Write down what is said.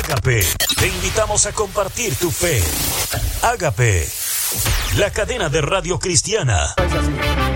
Ágape, te invitamos a compartir tu fe. Ágape, la cadena de radio cristiana.